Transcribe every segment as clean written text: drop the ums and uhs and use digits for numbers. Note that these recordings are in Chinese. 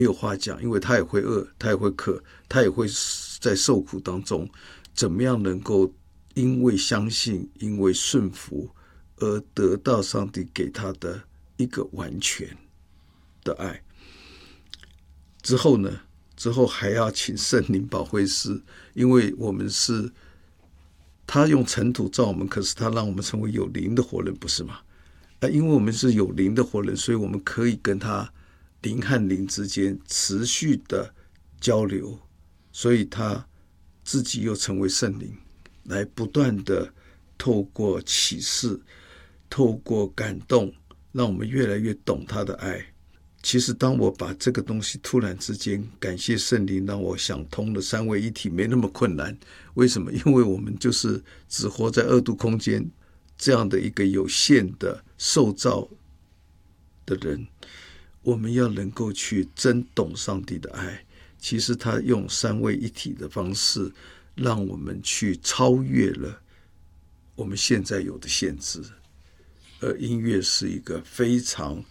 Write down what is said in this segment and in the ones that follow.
没有话讲，因为他也会饿，他也会渴，他也会在受苦当中，怎么样能够因为相信，因为顺服而得到上帝给他的一个完全的爱。之后呢，之后还要请圣灵保惠师，因为我们是他用尘土造我们，可是他让我们成为有灵的活人，不是吗？因为我们是有灵的活人，所以我们可以跟他灵和灵之间持续的交流，所以他自己又成为圣灵，来不断的透过启示，透过感动，让我们越来越懂他的爱。其实当我把这个东西突然之间感谢圣灵让我想通了三位一体没那么困难。为什么？因为我们就是只活在二度空间这样的一个有限的受造的人，我们要能够去真懂上帝的爱。其实他用三位一体的方式让我们去超越了我们现在有的限制，而音乐是一个非常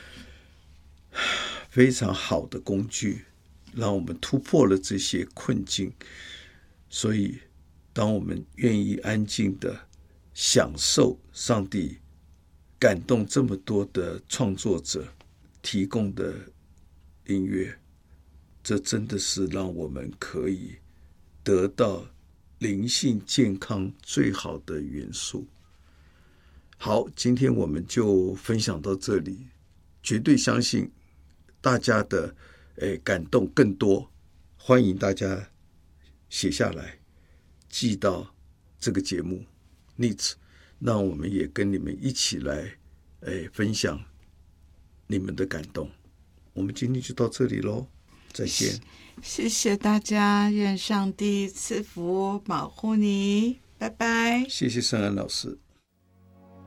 非常好的工具，让我们突破了这些困境。所以当我们愿意安静的享受上帝感动这么多的创作者提供的音乐，这真的是让我们可以得到灵性健康最好的元素。好，今天我们就分享到这里，绝对相信大家的感动更多，欢迎大家写下来寄到这个节目 Needs， 让我们也跟你们一起来分享你们的感动。我们今天就到这里咯，再见。 谢谢大家，愿上帝赐福保护你，拜拜。 谢谢圣安老师。